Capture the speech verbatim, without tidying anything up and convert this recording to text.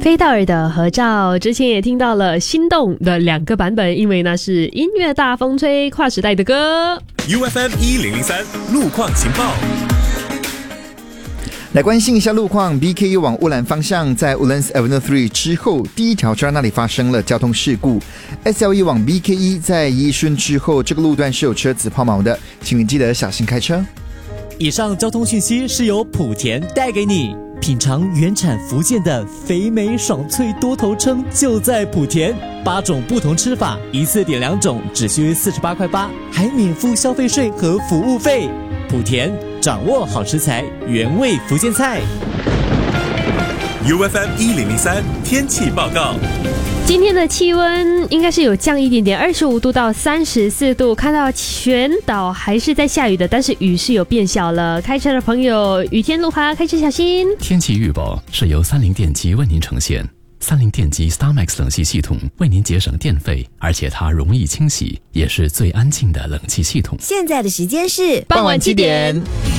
菲道尔的合照，之前也听到了心动的两个版本，因为那是音乐大风吹跨时代的歌。 U F M 一零零三路况情报， 来关心一下路况。 B K U 往乌兰方向，在 Woodlands Avenue 三之后第一条车那里发生了交通事故。 S L E 往 B K E 在宜顺之后，这个路段是有车子抛锚的，请你记得小心开车。 以上交通讯息是由莆田带给你。品尝原产福建的肥美爽脆多头称就在莆田，八种不同吃法，一次点两种，只需四十八块八，还免付消费税和服务费。莆田掌握好食材，原味福建菜。 U F M 一零零三天气报告。 今天的气温应该是有降一点点，二十五度到三十四度。看到全岛还是在下雨的，但是雨是有变小了。开车的朋友，雨天路滑，开车小心。 天气预报是由三菱电机为您呈现。三菱电机 StarMax 冷气系统为您节省电费，而且它容易清洗，也是最安静的冷气系统。 现在的时间是傍晚七点。